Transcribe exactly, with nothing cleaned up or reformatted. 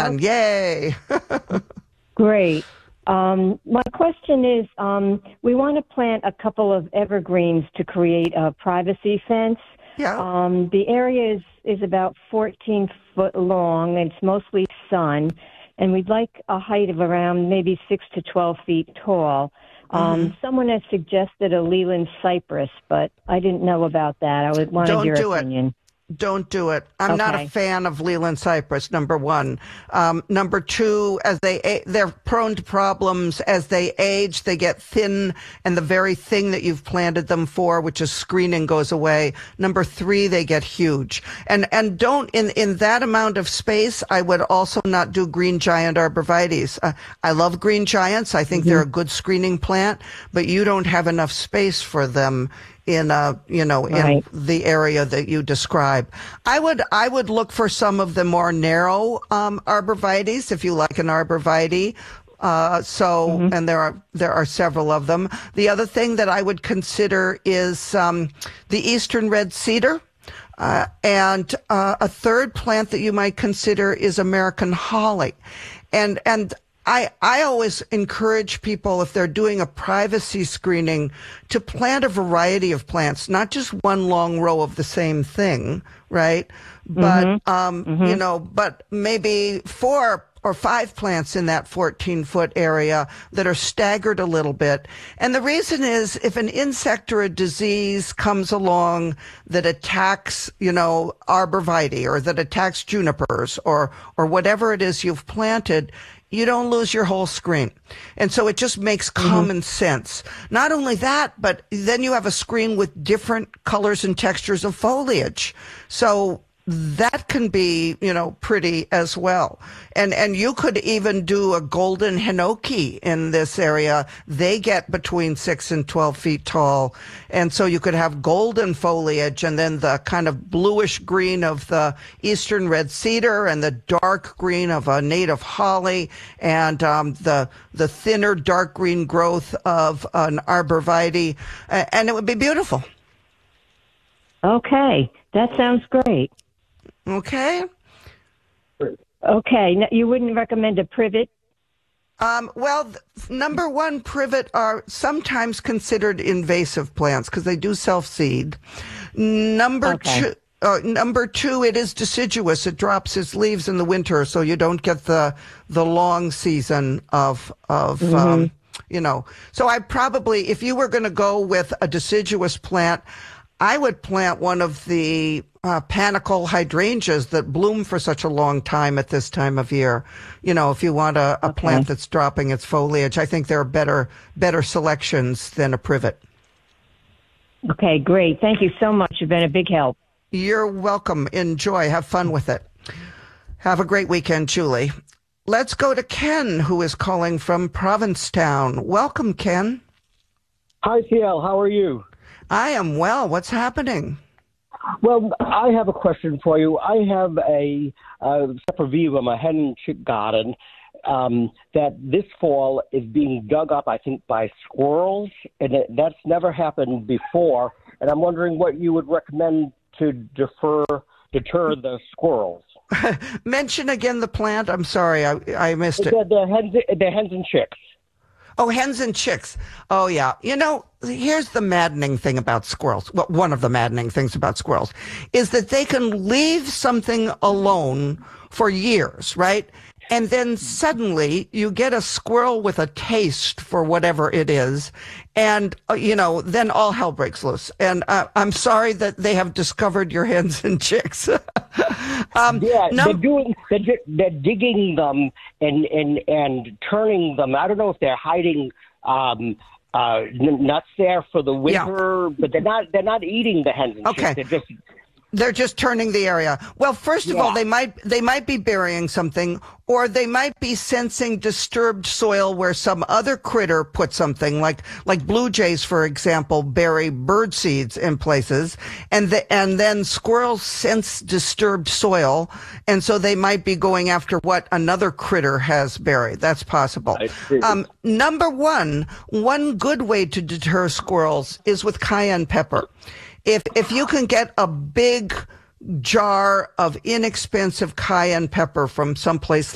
plan. Yay! Great. Um, my question is, um, we want to plant a couple of evergreens to create a privacy fence. Yeah. Um, the area is, is about fourteen foot long. It's mostly sun, and we'd like a height of around maybe six to twelve feet tall. Um, Mm-hmm. Someone has suggested a Leland cypress, but I didn't know about that. I would wanted Don't your do opinion. It. Don't do it. I'm not a Okay. fan of Leland cypress, number one. Um, number two, as they, a- they're prone to problems. As they age, they get thin, and the very thing that you've planted them for, which is screening, goes away. Number three, they get huge. And, and don't, in, in that amount of space, I would also not do green giant arborvitaes. Uh, I love green giants. I think mm-hmm. they're a good screening plant, but you don't have enough space for them in a, you know, right. in the area that you describe. I would, I would look for some of the more narrow, um, arborvitaes, if you like an arborvitae. Uh, so, mm-hmm. and there are, there are several of them. The other thing that I would consider is, um, the eastern red cedar. Uh, and, uh, a third plant that you might consider is American holly. And, and, I, I always encourage people, if they're doing a privacy screening, to plant a variety of plants, not just one long row of the same thing, right? But, mm-hmm. um, mm-hmm. you know, but maybe four or five plants in that fourteen foot area that are staggered a little bit. And the reason is, if an insect or a disease comes along that attacks, you know, arborvitae, or that attacks junipers, or, or whatever it is you've planted, you don't lose your whole screen. And so it just makes common mm-hmm. sense. Not only that, but then you have a screen with different colors and textures of foliage. So that can be, you know, pretty as well. And and you could even do a golden hinoki in this area. They get between six and twelve feet tall. And so you could have golden foliage, and then the kind of bluish green of the eastern red cedar, and the dark green of a native holly, and um, the the thinner dark green growth of an arborvitae. And it would be beautiful. Okay. That sounds great. Okay. Okay. Now, you wouldn't recommend a privet? Um, well, th- number one, privet are sometimes considered invasive plants because they do self-seed. Number okay. two, uh, number two, it is deciduous. It drops its leaves in the winter, so you don't get the the long season of of. Mm-hmm. Um, you know, so I probably, if you were going to go with a deciduous plant, I would plant one of the uh, panicle hydrangeas that bloom for such a long time at this time of year. You know, if you want a, a okay. plant that's dropping its foliage, I think there are better better selections than a privet. Okay, great. Thank you so much. You've been a big help. You're welcome. Enjoy. Have fun with it. Have a great weekend, Julie. Let's go to Ken, who is calling from Provincetown. Welcome, Ken. Hi, T L. How are you? I am well. What's happening? Well, I have a question for you. I have a uh, Semperviva, my hen and chick garden, um, that this fall is being dug up, I think, by squirrels, and it, that's never happened before. And I'm wondering what you would recommend to defer, deter the squirrels. Mention again the plant. I'm sorry, I, I missed it. The, the, hens, the hens and chicks. Oh, hens and chicks. Oh, yeah. You know, here's the maddening thing about squirrels. Well, one of the maddening things about squirrels is that they can leave something alone for years, right? And then suddenly you get a squirrel with a taste for whatever it is. And, uh, you know, then all hell breaks loose. And uh, I'm sorry that they have discovered your hens and chicks. um, yeah, num- they're doing, they're, they're digging them and, and, and turning them. I don't know if they're hiding um, uh, nuts there for the winter, yeah. but they're not, they're not eating the hens and okay. chicks. They're just... They're just turning the area. Well, first of yeah. all, they might they might be burying something, or they might be sensing disturbed soil where some other critter put something, like like blue jays, for example, bury bird seeds in places, and the, and then squirrels sense disturbed soil, and so they might be going after what another critter has buried. That's possible. Um, number one, one good way to deter squirrels is with cayenne pepper. If if you can get a big jar of inexpensive cayenne pepper from someplace